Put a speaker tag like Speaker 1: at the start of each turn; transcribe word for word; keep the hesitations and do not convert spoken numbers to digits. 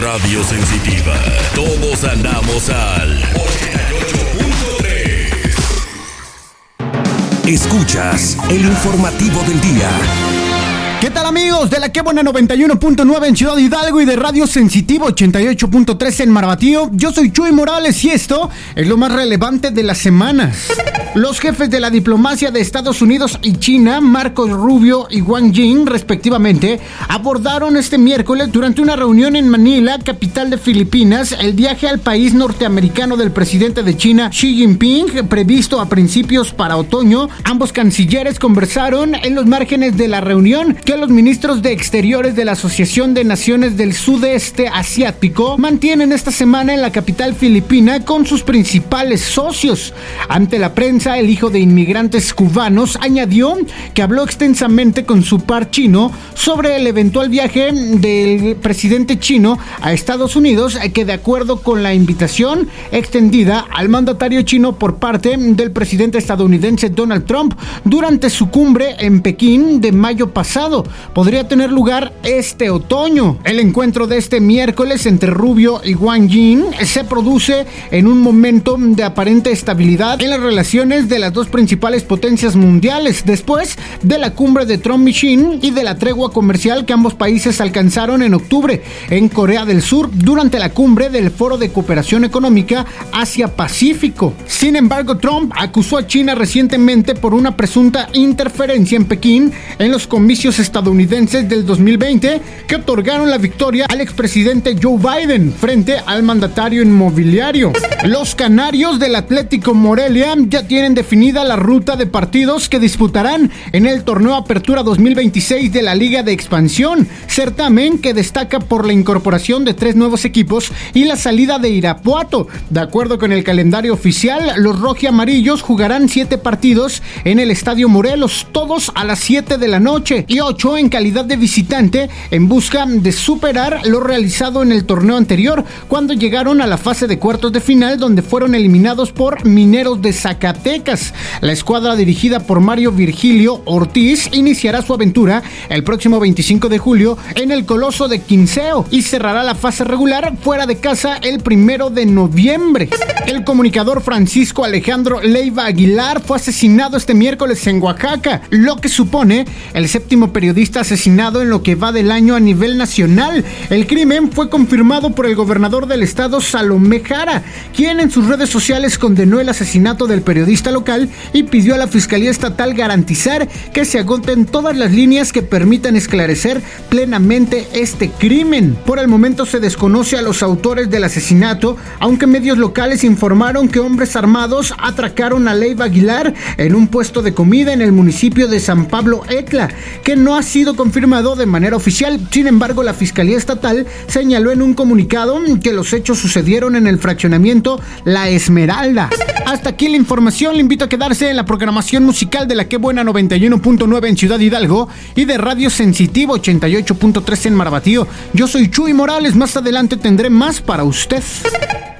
Speaker 1: Radio Sensitiva. Todos andamos al ochenta y ocho punto tres. Escuchas el informativo del día.
Speaker 2: ¿Qué tal, amigos de la Que Buena noventa y uno punto nueve en Ciudad Hidalgo y de Radio Sensitivo ochenta y ocho punto tres en Marbatío? Yo soy Chuy Morales y esto es lo más relevante de la semana. Los jefes de la diplomacia de Estados Unidos y China, Marcos Rubio y Wang Yi, respectivamente, abordaron este miércoles durante una reunión en Manila, capital de Filipinas, el viaje al país norteamericano del presidente de China, Xi Jinping, previsto a principios para otoño. Ambos cancilleres conversaron en los márgenes de la reunión que los ministros de Exteriores de la Asociación de Naciones del Sudeste Asiático mantienen esta semana en la capital filipina con sus principales socios. Ante la prensa, el hijo de inmigrantes cubanos añadió que habló extensamente con su par chino sobre el eventual viaje del presidente chino a Estados Unidos, que de acuerdo con la invitación extendida al mandatario chino por parte del presidente estadounidense Donald Trump durante su cumbre en Pekín de mayo pasado, podría tener lugar este otoño. El encuentro de este miércoles entre Rubio y Wang Yi se produce en un momento de aparente estabilidad en las relaciones de las dos principales potencias mundiales, después de la cumbre de Trump y Xi y de la tregua comercial que ambos países alcanzaron en octubre en Corea del Sur durante la cumbre del Foro de Cooperación Económica Asia-Pacífico. Sin embargo, Trump acusó a China recientemente por una presunta interferencia en Pekín en los comicios estadounidenses del dos mil veinte que otorgaron la victoria al expresidente Joe Biden frente al mandatario inmobiliario. Los canarios del Atlético Morelia ya tienen definida la ruta de partidos que disputarán en el torneo Apertura dos mil veintiséis de la Liga de Expansión, certamen que destaca por la incorporación de tres nuevos equipos y la salida de Irapuato. De acuerdo con el calendario oficial, los rojiamarillos jugarán siete partidos en el Estadio Morelos, todos a las siete de la noche, y ocho en calidad de visitante en busca de superar lo realizado en el torneo anterior, cuando llegaron a la fase de cuartos de final, donde fueron eliminados por Mineros de Zacatecas. La escuadra dirigida por Mario Virgilio Ortiz iniciará su aventura el próximo veinticinco de julio en el Coloso de Quinceo y cerrará la fase regular fuera de casa el primero de noviembre. El comunicador Francisco Alejandro Leiva Aguilar fue asesinado este miércoles en Oaxaca, lo que supone el séptimo periodista asesinado en lo que va del año a nivel nacional. El crimen fue confirmado por el gobernador del estado, Salomé Jara, quien en sus redes sociales condenó el asesinato del periodista local y pidió a la Fiscalía Estatal garantizar que se agoten todas las líneas que permitan esclarecer plenamente este crimen. Por el momento se desconoce a los autores del asesinato, aunque medios locales informaron que hombres armados atracaron a Leiva Aguilar en un puesto de comida en el municipio de San Pablo Etla, que no ha sido confirmado de manera oficial. Sin embargo, la Fiscalía Estatal señaló en un comunicado que los hechos sucedieron en el fraccionamiento La Esmeralda. Hasta aquí la información. Le invito a quedarse en la programación musical de la Que Buena noventa y uno punto nueve en Ciudad Hidalgo y de Radio Sensitivo ochenta y ocho punto tres en Marbatío. Yo soy Chuy Morales. Más adelante tendré más para usted.